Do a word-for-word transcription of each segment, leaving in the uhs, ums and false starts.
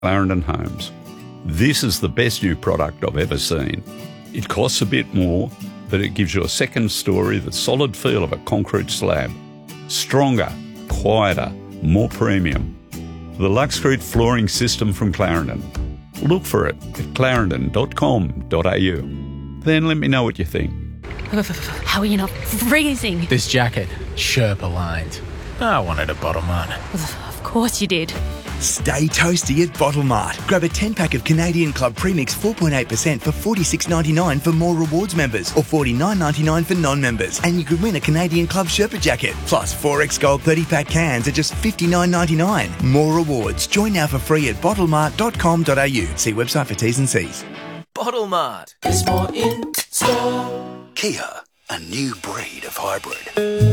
Clarendon Homes. This is the best new product I've ever seen. It costs a bit more, but it gives you a second story, the solid feel of a concrete slab. Stronger, quieter, more premium. The Luxcrete flooring system from Clarendon. Look for it at clarendon dot com dot a u. Then let me know what you think. How are you not freezing? This jacket, Sherpa lined. I wanted a Bottle Mart. Of course you did. Stay toasty at Bottle Mart. Grab a ten pack of Canadian Club Premix four point eight percent for forty-six ninety-nine for More Rewards members or forty-nine ninety-nine for non-members. And you could win a Canadian Club Sherpa jacket. Plus four X Gold thirty pack cans at just fifty-nine ninety-nine. More Rewards. Join now for free at bottle mart dot com dot a u. See website for T's and C's. Bottle Mart. There's more in store. Kia, a new breed of hybrid.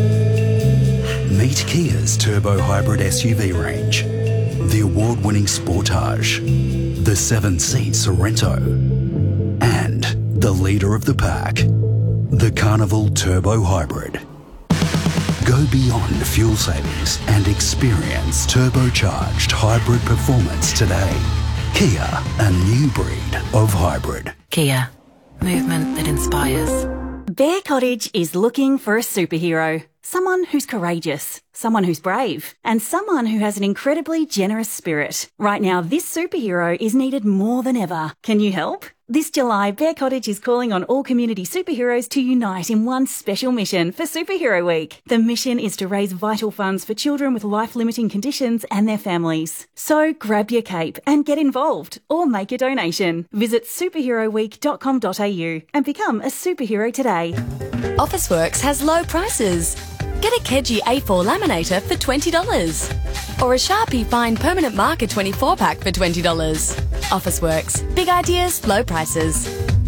Meet Kia's turbo hybrid S U V range. The award-winning Sportage, the seven-seat Sorento, and the leader of the pack, the Carnival Turbo Hybrid. Go beyond fuel savings and experience turbocharged hybrid performance today. Kia, a new breed of hybrid. Kia, movement that inspires. Bear Cottage is looking for a superhero. Someone who's courageous, someone who's brave, and someone who has an incredibly generous spirit. Right now, this superhero is needed more than ever. Can you help? This July, Bear Cottage is calling on all community superheroes to unite in one special mission for Superhero Week. The mission is to raise vital funds for children with life-limiting conditions and their families. So grab your cape and get involved or make a donation. Visit superhero week dot com dot a u and become a superhero today. Officeworks has low prices. Get a Keji A four laminator for twenty dollars. Or a Sharpie Fine Permanent Marker twenty-four pack for twenty dollars. Officeworks. Big ideas, low prices.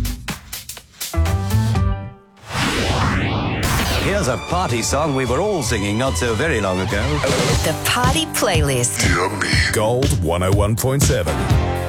Here's a party song we were all singing not so very long ago. The Party Playlist. Gold one oh one point seven.